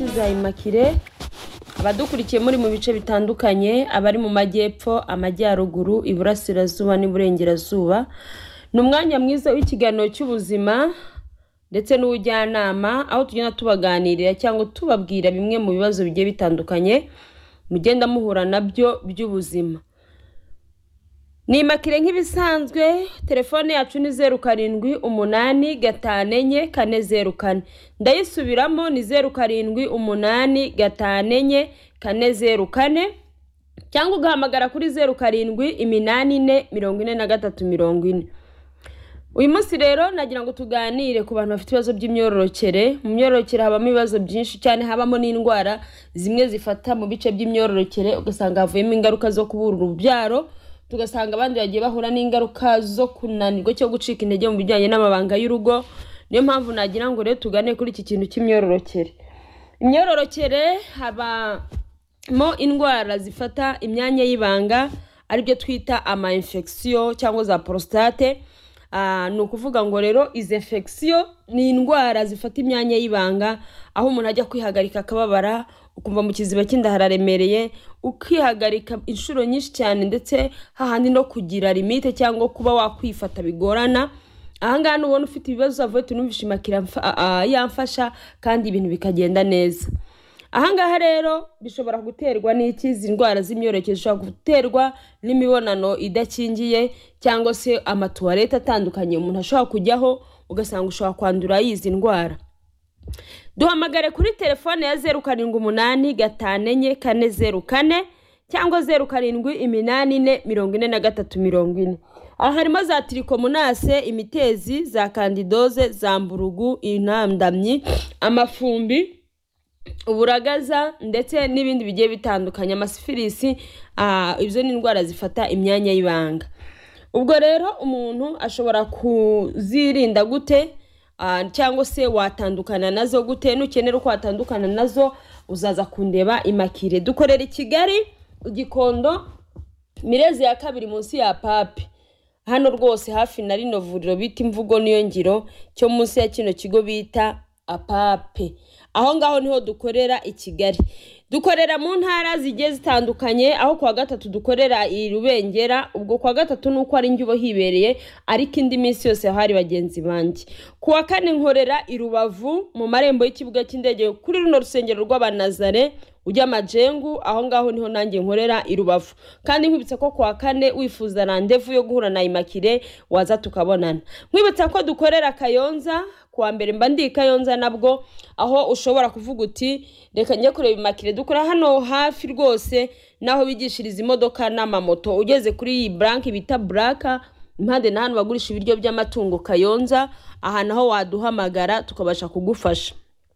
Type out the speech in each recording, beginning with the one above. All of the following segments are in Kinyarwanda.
za Immaculée abadukurikiye muri mu bice bitandukanye abari mu majyepfo amajyaruguru iburasirazuba n'iburengerazuba n'umwanya mwiza w'ikiganiro cy'ubuzima ndetse n'ubujyanama aho tugenda tubaganirira cyangwa tubabwira bimwe mu bibazo bigiye bitandukanye mugenda muhura nabyo by'ubuzima. Ni Immaculée nk'ibisanzwe telefone yacu ni 0785444004 ndayisubiramo ni 0785444004 cyangwa ugahamagara kuri 0784444340. Uyu munsi rero nagira ngo tuganire ku bantu bafite ibibazo by'imyororokere. Mu myororokere habamo ibibazo byinshi cyane, habamo n'indwara zimwe zifata mu bice by'imyororokere ugasanga havuyemo ingaruka zo kubura urubyaro, tugasanga abandi bagiye bahura n'ingaruka zo kunanirwa cyo gucika intege mu bijyanye n'amabanga y'urugo. Niyo mpamvu nagira ngo rero tugane kuri iki kintu cy'imyororokere. Imyororokere habamo indwara zifata imyanya y'ibanga aribyo twita ama infection cyangwa za prostate. Ni ukuvuga ngo rero izi infection ni indwara zifata imyanya y'ibanga aho umuntu ajya kwihagarika akababara, ukumva mu kiziba cy'inda hararemereye, ukihagarika inshuro nyinshi cyane ndetse hahandi no kugira limite cyangwa kuba wakwifata bigorana. Ahangaha nubona ufite ibibazo avuye tunumvisha Immaculée yamfasha kandi ibintu bikagenda neza. Ahangaha rero bishobora guterwa n'iki? Izi ndwara z'imyororokere zishobora guterwa n'imibonano idakingiye cyangwa se amatuwarete atandukanye umuntu ashobora kujyaho ugasanga ushobora kwandura izi ndwara. Duhamagare kuri telefone ya 0785444004 cyangwa 0784444340. Aha harimo za trichomonase, imitezi, za candidoze, za mburugu, intandamyi, amafumbi, uburagaza ndetse n'ibindi bigiye bitandukanye, amasifilisi. Ibyo ni indwara zifata imyanya y'ibanga. Ubwo rero umuntu ashobora kuzirinda gute cyangwa se watandukana nazo gute? Nukenera uko watandukana nazo uzaza kundeba Immaculée. Dukorera i Kigali Gikondo Mirezi ya 2 munsi ya Pape, hano rwose hafi na rino vuriro bita Imvugo niyo ngiro cyo munsi ya kino kigo bita Apape. Aho ngaho niho dukorera i Kigali. Dukorera mu ntara zigiye zitandukanye, aho kwa gatatu dukorera i Rubengera, ubwo kwa gatatu nuko ari njye hibereye, ariko indi minsi yose hari bagenzi banjye. Kuwa kane nkorera i Rubavu mu marembo y'ikibuga cy'indege kuri runo rusengero rw'Abanazare ujya Majengu, aho ngaho niho nanjye nkorera i Rubavu. Kandi nkwibutsa ko kuwa kane wifuza rendez-vous yo guhura na Immaculée waza tukabonana. Nkwibutsa ko dukorera Kayonza kuwa mbere mba ndi Kayonza nabwo, aho ushobora kuvuga uti reka njye kureba Immaculée. Dukora hano hafi rwose naho bigishiriza imodoka n'amamoto. Ugeze kuri iyi branch bita Braka impande na hano bagurisha ibiryo by'amatungo Kayonza, aha naho waduhamagara tukabasha kugufasha.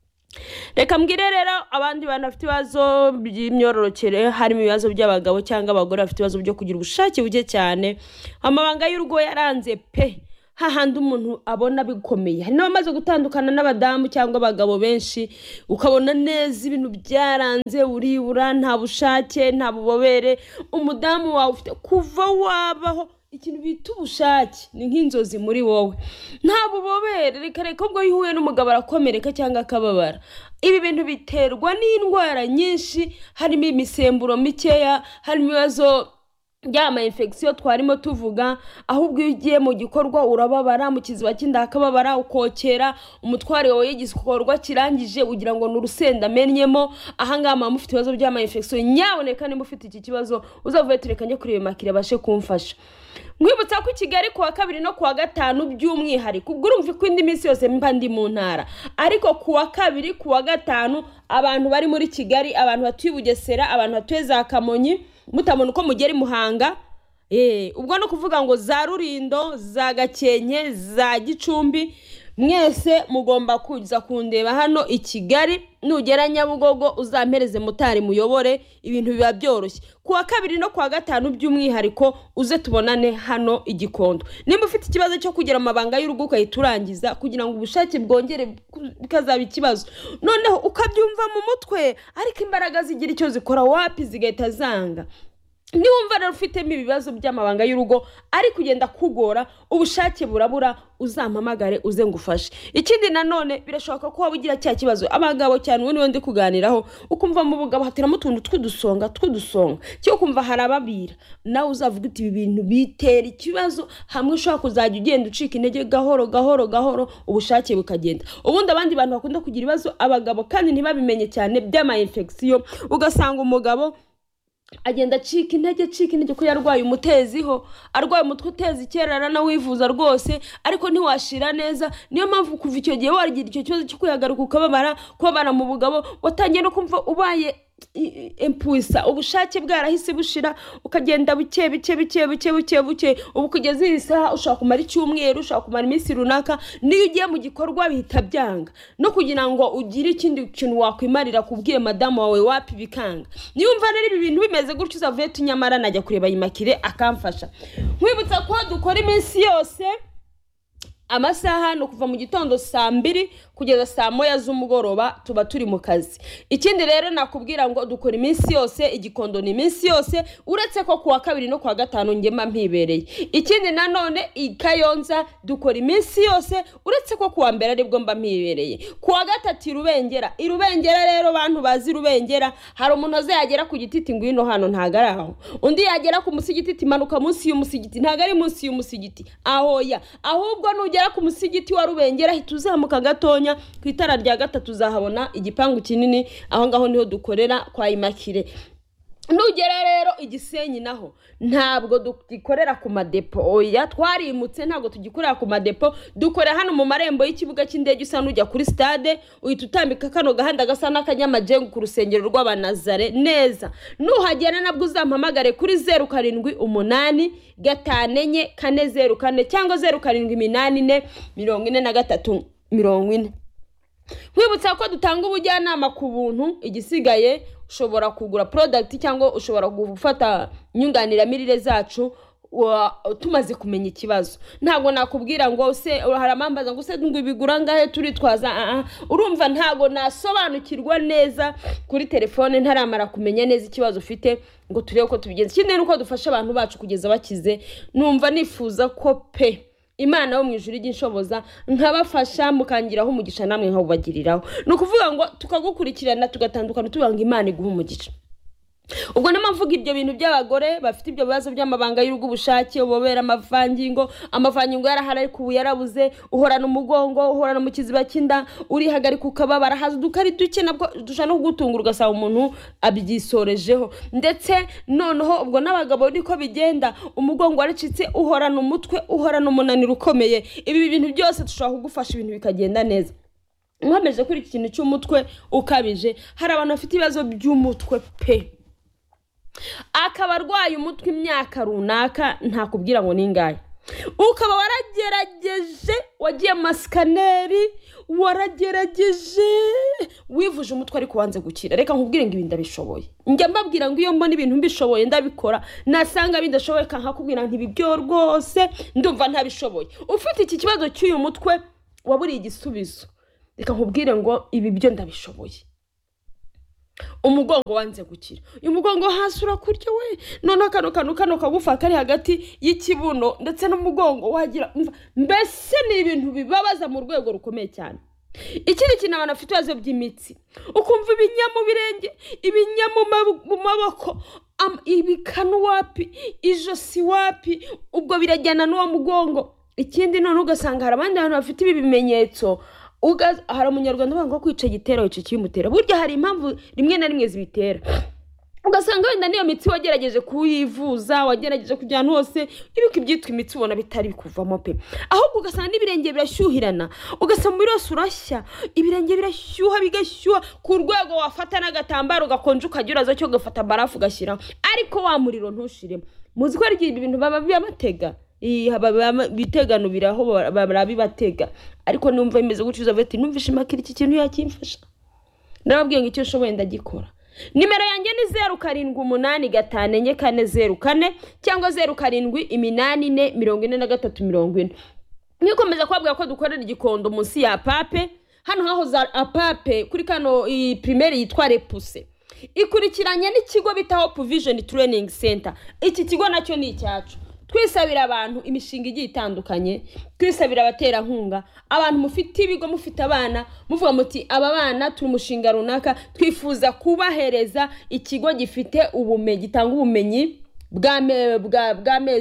Reka mbwire rero abandi bantu bafite ibibazo by'imyororokere, harimo ibibazo by'abagabo cyangwa abagore bafite ibibazo byo kugira ubushake buke cyane, amabanga y'urugo yaranze pe, hahandi umuntu abona bikomeye. Hari n'abamaze gutandukana n'abadamu cyangwa abagabo benshi ukabona neza ibintu byaranze, uribura, nta bushake, nta bubobere. Umudamu wawe ufite kuva wabaho ikintu bita ubushake ni nk'inzozi muri wowe, nta bubobere. Reka ubwo yihuye n'umugabo arakomereka cyangwa akababara. Ibi bintu biterwa n'indwara nyinshi, harimo imisemburo mikeya, harimo ibibazo by'ama infection twarimo tuvuga. Ahubwo iyo ugiye mu gikorwa urababara, mu kiziba cy'inda akababara, ukokera, umutware wawe y'igikorwa kirangije ugira ngo n'urusenda amenyemo. Ahangaha mama ufite ibibazo by'ama infection, nyaboneka nimba ufite iki kibazo uzavuye tureka njye kureba Immaculée abashe kumfasha. Nkwibutsa ko Kigali kuwa 2 no kuwa 5 by'umwihariko, ubwo urumva ko indi minsi yose mba ndi mu ntara, ariko kuwa 2 kuwa 5 abantu bari muri Kigali, abantu batuye Bugesera, abantu batuye za Kamonyi, mutabona uko mugera Muhanga, ubwo no kuvuga ngo za Rurindo, za Gakenke, za Gicumbi, mwese mugomba kuza kundeba hano i Kigali. Nugera Nyabugogo uzampereze motari muyobore, ibintu biba byoroshye. Kuwa 2 no kuwa 5 by'umwihariko uze tubonane hano i Gikondo. Nimba ufite ikibazo cyo kugira amabanga y'urugo ukayiturangiza kugira ngo ubushake bwongere bikazaba ikibazo, noneho ukabyumva mu mutwe ariko imbaraga zigira icyo zikora wapi zigahita zanga, niwumva rero ufitemo ibibazo by'amabanga y'urugo ari kugenda kugora ubushake burabura uzampamagare uze ngufashe. Ikindi nanone birashoboka ko waba ugira cya kibazo abagabo cyane niwe ndi kuganiraho ukumva mu bugabo hateramo utuntu tw'udusonga cyo kumva harababira nawe uzavuga uti ibi bintu bitera ikibazo hamwe ushaka kuzajya ugenda ucika intege gahoro ubushake bukagenda. Ubundi abandi bantu bakunda kugira ibibazo abagabo kandi ntibabimenye cyane by'ama infection ugasanga umugabo agenda cika intege ko yarwaye umuteziho arwaye umutwe utezi kerara na wivuza rwose ariko ntiwashira neza. Niyo mpamvu kuva icyo gihe wagira icyo kibazo cyo kuyagaruka ukababara mu bugabo watangiye no kumva ubaye impuisa ubushake bwarahise bushira ukagenda buke ubu kugeza iyi saha ushaka kumara icyumweru ushaka kumara iminsi runaka niyo ugiye mu gikorwa bihita byanga no kugira ngo ugire ikindi kintu wakwimarira kubwiye madamu wawe wapi bikanga. Niyumva rero ibi bintu bimeze gutyo uzavuye tunyamara najya kureba Imakire akamfasha. Nkwibutsa ko dukora iminsi yose amasaha no kuva mu gitondo saa 2 kugeza saa 1 z'umugoroba tuba turi mu kazi. Ikindi rero nakubwira ngo dukora iminsi yose igikondo ni iminsi yose uretse ko kuwa kabiri no kuwa gatanu ngema mpibereye. Ikindi nanone ikayonza dukora iminsi yose uretse ko kuwa mbere aribwo mba mpibereye. Kuwa gatatu irubengera rero bantu bazi rubengera hari umuntu azagera ku gititi ngwino hano ntagaraho undi yagera ku musigiti manuka munsi y'umusigiti ntagari munsi y'umusigiti ahoya ahubwo nugera ku musigiti wa rubengera hituzamuka gatonya ku itara rya gatatu uzahabona igipangu kinini aho ngaho niho dukorera kwa Imakire. Nugera rero Igisenyi naho ntabwo dukorera ku madepo oya twarimutse ntabwo tugikorera ku madepo dukorera hano mu marembo y'ikibuga cy'indege usa n'ujya kuri stade uhita utambika kano gahanda gasa n'akanyamajengo ku rusengero rw'Abanazare neza. Nuhagera nabwo uzampamagare kuri 0788 544 404 cyangwa 0784 43 40. Nkwibutsa ko dutanga ubujyanama ku buntu igisigaye ushobora kugura product cyangwa ushobora gufata nyunganiramirire zacu tumaze kumenya ikibazo. Ntago nakubwira ngo se haramambaza ngo se ngo ibigura ngahe turi twaza urumva ntago nasobanukirwa neza kuri telefone ntaramara kumenya neza ikibazo ufite ngo turebe ko tubigenza. Ikindi nuko dufasha abantu bacu kugeza bakize numva nifuza ko pe Imana wo mwijuru iginshoboza nkabafasha mukangiraho umugisha namwe nkabagiriraho. Nukuvuga ngo tukagukurikirana tugatandukana tubanga Imana iguha umugisha. Ubwo namavuga ibyo bintu by'abagore bafite ibyo bibazo by'amabanga y'urugo ubushake ubobera amavangingo yarahara ariko yarabuze uhorana umugongo uhorana mu kiziba cy'inda uri hagarika ukababara haza dukari duke nabwo dusha no gutungura ugasaba umuntu abyisorejeho ndetse noneho ubwo n'abagabo niko bigenda umugongo waracitse uhorana umutwe uhorana umunaniro ukomeye. Ibi bintu byose dushobora kugufasha ibintu bikagenda neza. Nkomeje kuri iki kintu cy'umutwe ukabije hari abantu bafite ibibazo by'umutwe pe akaba arwaye umutwe imyaka runaka ntakubwira ngo ningaye ukaba waragerageje wagiye maskaneri waragerageje wivuje umutwe ari kubanze gukira. Reka nkubwire ngo ibi ndabishoboye njya mbabwira ngo iyo mbona ibintu mbishoboye ndabikora nasanga bidashoboye kankakubwira nti bibyo rwose ndumva ntabishoboye. Ufite iki kibazo cy'uyu mutwe waburiye igisubizo reka nkubwire ngo ibi byo ndabishoboye. Umugongo wanze gukira uyu mugongo hasi urakurya we none kano kagufa kari hagati y'ikibuno ndetse n'umugongo wagira mbese ni ibintu bibabaza mu rwego rukomeye cyane. Ikindi kintu abantu bafite ibibazo by'imitsi ukumva ibinya mu birenge ibinya mu maboko ibikanu wapi ijosi wapi ubwo birajyana n'uwo mugongo. Ikindi none ugasanga hari abandi bantu bafite ibi bimenyetso hari umunyarwanda banga kwica gitera ico kimutera burya hari impamvu rimwe na rimwe zibitera ugasanga wenda niyo mitsi wagerageje kuyivuza wagerageje kujyana hose ibiki byitwa imitsi ubona bitari bikuvamo pe ahubwo ugasanga n'ibirenge birashyuhirana ugasanga birose urashya ibirenge birashyuha bigashyuha ku rwego wafata n'agatambaro gakonje ukajyuraza cyo gafata barafu gashyira ariko wa muriro ntushiremo. Muzi ko ari ibintu baba byamatega bitegano biraho barabibatega ariko numva imeze gucuza bati numvishe Imakire iki kintu yakimfasha ndababwiye ngo icyo shoboye ndagikora. Nimero yanjye ni 0785444004 cyangwa 07884340. Nikomeza kwabwira ko dukorera igikondo munsi ya Pape hano haho za Apape kuri kano primaire yitwa Repuse ikurikiranye n'ikigo bita Hope Vision Training Center. Iki kigo nacyo ni icyacu. Twisabira abantu imishinga igiye itandukanye, twisabira abaterankunga, abantu mufite ibigo, mufite abana, muvuga muti aba bana turi umushinga runaka, twifuza kubahereza ikigo gifite ubumenyi, gitanga ubumenyi bw'amezi